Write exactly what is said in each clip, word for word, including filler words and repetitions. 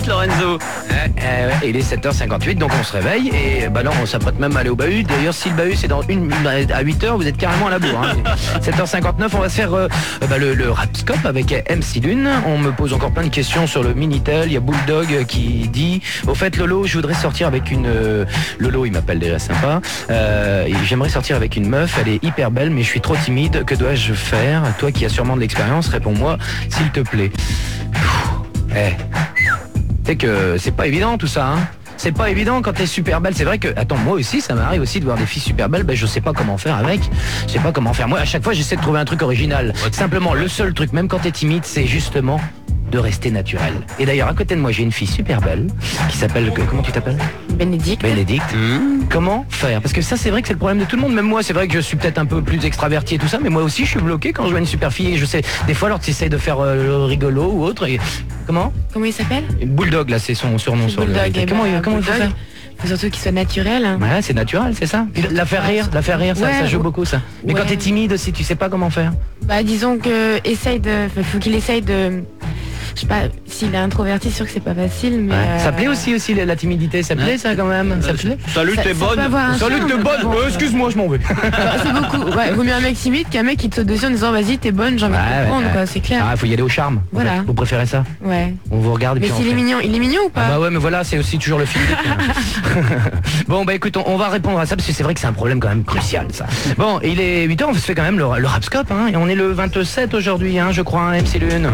Lorenzo. Euh, euh, il est sept heures cinquante-huit, donc on se réveille et bah non, on s'apprête même à aller au bahut. D'ailleurs, si le bahut c'est dans une à huit heures, vous êtes carrément à la bourre. Hein. sept heures cinquante-neuf, on va se faire euh, bah, le, le Rapscope avec M C Lune. On me pose encore plein de questions sur le Minitel. Il y a Bulldog qui dit au fait Lolo, je voudrais sortir avec une euh, Lolo, il m'appelle déjà sympa. Euh, et j'aimerais sortir avec une meuf, elle est hyper belle, mais je suis trop timide. Que dois-je faire? Toi qui as sûrement de l'expérience, réponds-moi, s'il te plaît. Eh. C'est que c'est pas évident tout ça, hein. C'est pas évident quand t'es super belle. C'est vrai que, attends, moi aussi, ça m'arrive aussi de voir des filles super belles. Ben, je sais pas comment faire avec. Je sais pas comment faire. Moi, à chaque fois, j'essaie de trouver un truc original. Simplement, le seul truc, même quand t'es timide, c'est justement de rester naturel. Et d'ailleurs, à côté de moi, j'ai une fille super belle qui s'appelle, comment tu t'appelles? Bénédicte. Bénédicte. Mmh. Comment faire? Parce que ça, c'est vrai que c'est le problème de tout le monde. Même moi, c'est vrai que je suis peut-être un peu plus extraverti et tout ça, mais moi aussi, je suis bloqué quand je vois une super fille. Et je sais, des fois, alors tu essaies de faire euh, rigolo ou autre. Et comment? Comment il s'appelle? Bulldog, là, c'est son surnom sur le. Bulldog. Comment, bah, comment il faut faire? Faut surtout qu'il soit naturel. Ouais, c'est naturel, c'est ça. Puis la faire rire, la faire rire, ça, Ouais, ça joue ouais. beaucoup, ça. Mais Ouais. quand t'es timide aussi, tu sais pas comment faire. Bah disons que essaye de. Faut qu'il essaye de. Je sais pas, s'il est introverti, sûr que c'est pas facile, mais. Ouais. euh, Ça plaît aussi, aussi la timidité, ça plaît ça quand même. Ça plaît. Salut, Ça- t'es ça peut bonne. avoir un Salut, charme, t'es mais bonne. bon, Euh, excuse-moi, je m'en vais. C'est beaucoup. Ouais, vaut mieux un mec timide qu'un mec qui te saute dessus en disant vas-y t'es bonne, j'ai envie Ouais, de te prendre, ouais. quoi, c'est clair. Ah, faut y aller au charme. Voilà. Vous préférez ça? Ouais. On vous regarde et Mais puis on s'il est fait. mignon, il est mignon ou pas? Ah bah ouais, mais voilà, c'est aussi toujours le film. Bon bah écoute, on, on va répondre à ça parce que c'est vrai que c'est un problème quand même crucial ça. Bon, il est huit heures, on se fait quand même le, le Rapscope, hein, et on est le vingt-sept aujourd'hui, hein, je crois, hein, M C Lune.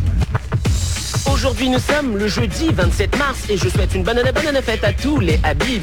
Aujourd'hui, nous sommes le jeudi vingt-sept mars et je souhaite une bonne année, bonne année fête à tous les habits.